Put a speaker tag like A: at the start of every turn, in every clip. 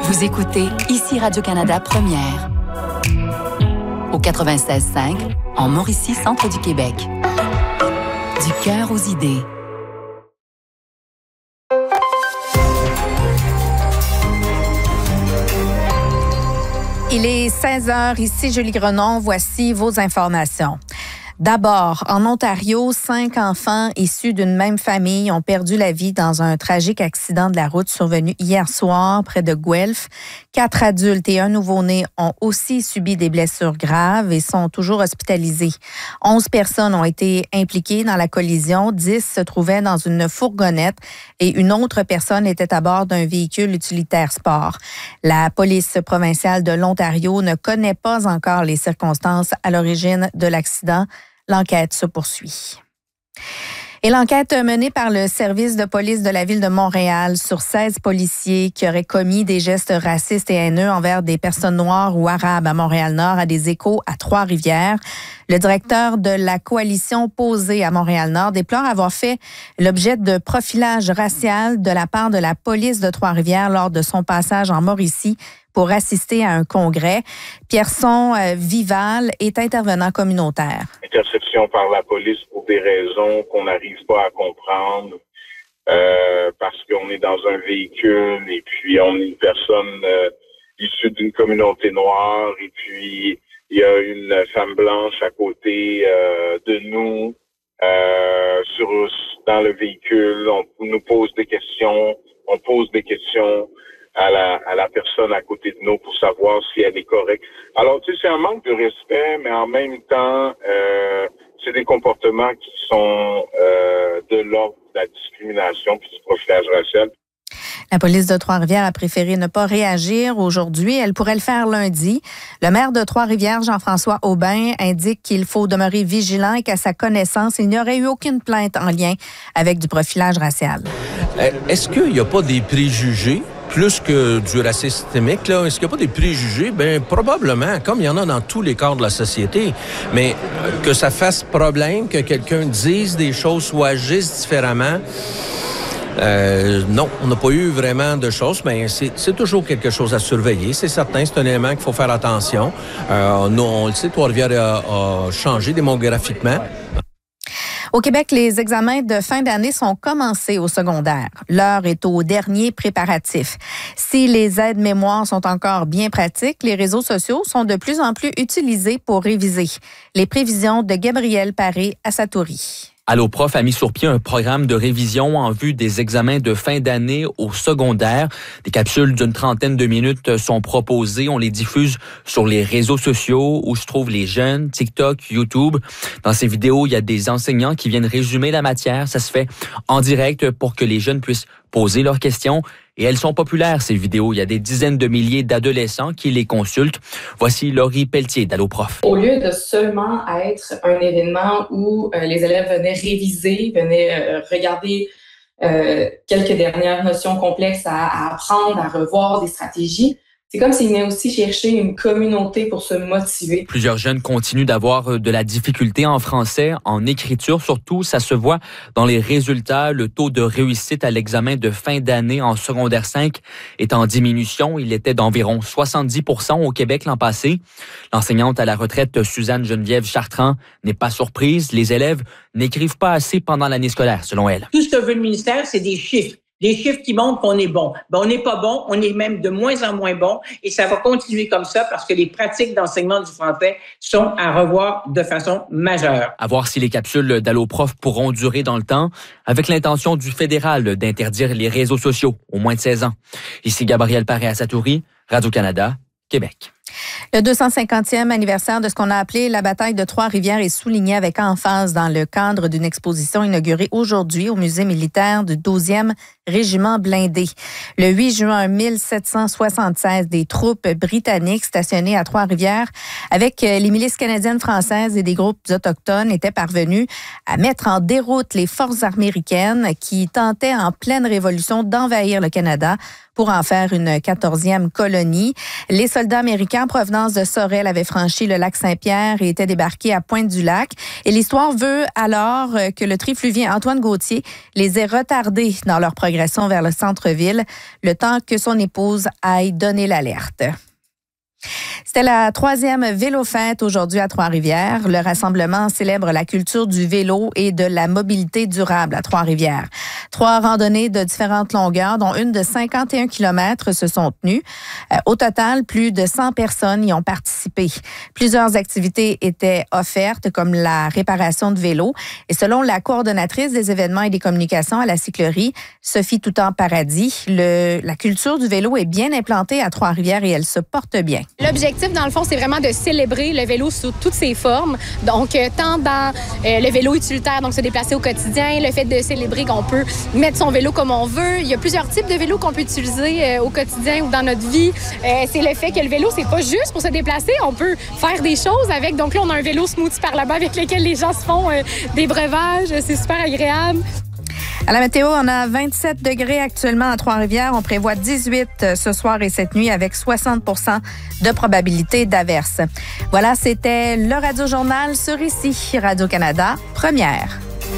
A: Vous écoutez ici Radio-Canada Première. Au 96.5, en Mauricie, centre du Québec. Du cœur aux idées.
B: Il est 16h, ici Julie Grenon, voici vos informations. D'abord, en Ontario, 5 enfants issus d'une même famille ont perdu la vie dans un tragique accident de la route survenu hier soir près de Guelph. 4 adultes et un nouveau-né ont aussi subi des blessures graves et sont toujours hospitalisés. 11 personnes ont été impliquées dans la collision. 10 se trouvaient dans une fourgonnette et une autre personne était à bord d'un véhicule utilitaire sport. La police provinciale de l'Ontario ne connaît pas encore les circonstances à l'origine de l'accident. L'enquête se poursuit. Et l'enquête menée par le service de police de la ville de Montréal sur 16 policiers qui auraient commis des gestes racistes et haineux envers des personnes noires ou arabes à Montréal-Nord a des échos à Trois-Rivières. Le directeur de la coalition Posée à Montréal-Nord déplore avoir fait l'objet de profilage racial de la part de la police de Trois-Rivières lors de son passage en Mauricie pour assister à un congrès. Pierson Vival est intervenant communautaire.
C: Interception par la police pour des raisons qu'on n'arrive pas à comprendre, parce qu'on est dans un véhicule et puis on est une personne issue d'une communauté noire et puis il y a une femme blanche à côté de nous dans le véhicule. On nous pose des questions, on pose des questions à la personne à côté de nous pour savoir si elle est correcte. Alors, tu sais, c'est un manque de respect, mais en même temps, c'est des comportements qui sont de l'ordre de la discrimination puis du profilage racial.
B: La police de Trois-Rivières a préféré ne pas réagir aujourd'hui. Elle pourrait le faire lundi. Le maire de Trois-Rivières, Jean-François Aubin, indique qu'il faut demeurer vigilant et qu'à sa connaissance, il n'y aurait eu aucune plainte en lien avec du profilage racial.
D: Est-ce qu'il n'y a pas des préjugés? Plus que du racisme systémique, là, est-ce qu'il n'y a pas des préjugés? Bien, probablement, comme il y en a dans tous les corps de la société. Mais que ça fasse problème, que quelqu'un dise des choses ou agisse différemment, non, on n'a pas eu vraiment de choses, mais c'est toujours quelque chose à surveiller. C'est certain, c'est un élément qu'il faut faire attention. Nous, on le sait, Trois-Rivières a changé démographiquement.
B: Au Québec, les examens de fin d'année sont commencés au secondaire. L'heure est au dernier préparatif. Si les aides-mémoires sont encore bien pratiques, les réseaux sociaux sont de plus en plus utilisés pour réviser. Les prévisions de Gabriel Paré à Satouri.
E: Alloprof a mis sur pied un programme de révision en vue des examens de fin d'année au secondaire. Des capsules d'une 30aine de minutes sont proposées. On les diffuse sur les réseaux sociaux où se trouvent les jeunes, TikTok, YouTube. Dans ces vidéos, il y a des enseignants qui viennent résumer la matière. Ça se fait en direct pour que les jeunes puissent poser leurs questions. Et elles sont populaires, ces vidéos. Il y a des dizaines de milliers d'adolescents qui les consultent. Voici Laurie Pelletier d'Alloprof.
F: Au lieu de seulement être un événement où les élèves venaient réviser, venaient regarder quelques dernières notions complexes à apprendre, à revoir des stratégies, c'est comme s'ils venaient aussi chercher une communauté pour se motiver.
E: Plusieurs jeunes continuent d'avoir de la difficulté en français, en écriture surtout. Ça se voit dans les résultats. Le taux de réussite à l'examen de fin d'année en secondaire 5 est en diminution. Il était d'environ 70% au Québec l'an passé. L'enseignante à la retraite Suzanne Geneviève Chartrand n'est pas surprise. Les élèves n'écrivent pas assez pendant l'année scolaire, selon elle.
G: Tout ce que veut le ministère, c'est des chiffres. Des chiffres qui montrent qu'on est bon. Ben, on n'est pas bon, on est même de moins en moins bon et ça va continuer comme ça parce que les pratiques d'enseignement du français sont à revoir de façon majeure.
E: À voir si les capsules d'Alloprof pourront durer dans le temps avec l'intention du fédéral d'interdire les réseaux sociaux aux moins de 16 ans. Ici Gabriel Paré à Satouri, Radio-Canada, Québec.
B: Le 250e anniversaire de ce qu'on a appelé la bataille de Trois-Rivières est souligné avec emphase dans le cadre d'une exposition inaugurée aujourd'hui au musée militaire du 12e régiment blindé. Le 8 juin 1776, des troupes britanniques stationnées à Trois-Rivières avec les milices canadiennes, françaises et des groupes autochtones étaient parvenus à mettre en déroute les forces américaines qui tentaient en pleine révolution d'envahir le Canada pour en faire une 14e colonie. Les soldats américains en provenance de Sorel avaient franchi le lac Saint-Pierre et étaient débarqués à Pointe-du-Lac. Et l'histoire veut alors que le trifluvien Antoine Gauthier les ait retardés dans leur progression vers le centre-ville, le temps que son épouse aille donner l'alerte. C'était la 3e vélo-fête aujourd'hui à Trois-Rivières. Le rassemblement célèbre la culture du vélo et de la mobilité durable à Trois-Rivières. 3 randonnées de différentes longueurs, dont une de 51 km, se sont tenues. Au total, plus de 100 personnes y ont participé. Plusieurs activités étaient offertes, comme la réparation de vélos. Et selon la coordonnatrice des événements et des communications à la cyclerie, Sophie Toutant-Paradis, la culture du vélo est bien implantée à Trois-Rivières et elle se porte bien.
H: L'objectif, dans le fond, c'est vraiment de célébrer le vélo sous toutes ses formes. Donc, tant dans le vélo utilitaire, donc se déplacer au quotidien, le fait de célébrer qu'on peut mettre son vélo comme on veut. Il y a plusieurs types de vélos qu'on peut utiliser au quotidien ou dans notre vie. C'est le fait que le vélo, c'est pas juste pour se déplacer. On peut faire des choses avec. Donc là, on a un vélo smoothie par là-bas avec lequel les gens se font des breuvages. C'est super agréable.
B: À la météo, on a 27 degrés actuellement à Trois-Rivières. On prévoit 18 ce soir et cette nuit avec 60 % de probabilité d'averse. Voilà, c'était le Radio-Journal sur ici, Radio-Canada, première.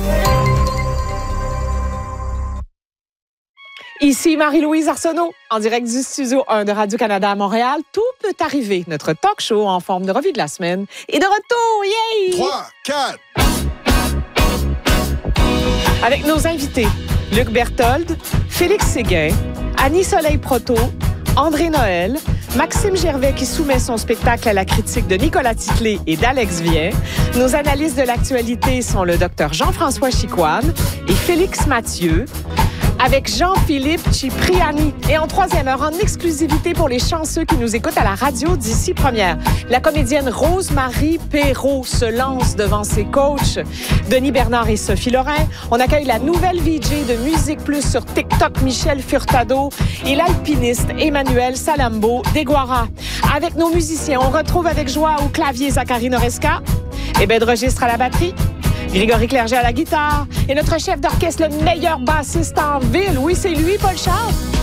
I: Ici Marie-Louise Arsenault, en direct du Studio 1 de Radio-Canada à Montréal. Tout peut arriver. Notre talk show en forme de revue de la semaine est de retour. Yay!
J: 3, 4...
I: Avec nos invités, Luc Berthold, Félix Séguin, Annie Soleil-Proto, André Noël, Maxime Gervais qui soumet son spectacle à la critique de Nicolas Titley et d'Alex Vien. Nos analystes de l'actualité sont le Dr Jean-François Chicoine et Félix Mathieu. Avec Jean-Philippe Cipriani. Et en 3e heure, en exclusivité pour les chanceux qui nous écoutent à la radio d'ici première, la comédienne Rose-Marie Perrault se lance devant ses coachs, Denis Bernard et Sophie Lorrain. On accueille la nouvelle VJ de Musique Plus sur TikTok, Michel Furtado, et l'alpiniste Emmanuel Salambo d'Iguara. Avec nos musiciens, on retrouve avec joie au clavier Zachary Noresca et Ben de registre à la batterie, Grégory Clerget à la guitare et notre chef d'orchestre, le meilleur bassiste en ville. Oui, c'est lui, Paul Charles.